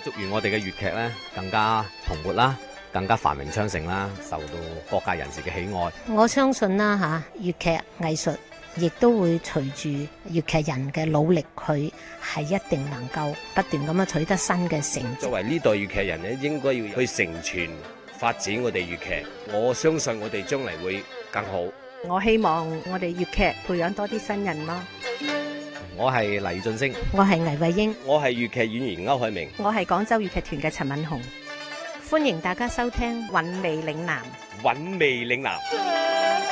祝願我哋嘅粵劇咧更加蓬勃啦，更加繁榮昌盛啦，受到各界人士嘅喜愛。 我相信啦嚇，粵劇藝術亦都會隨住粵劇人嘅努力，佢係一定能夠不斷咁樣取得新嘅成績。 作為呢代粵劇人咧，應該要去承傳發展我哋粵劇。我相信我哋將嚟會更好。 我希望我哋粵劇培養多啲新人咯。 我係黎俊升， 我係倪慧英， 我係粵劇演員歐海明， 我係廣州粵劇團嘅陳敏雄。 歡迎大家收聽《韻味嶺南》。 韻味嶺南。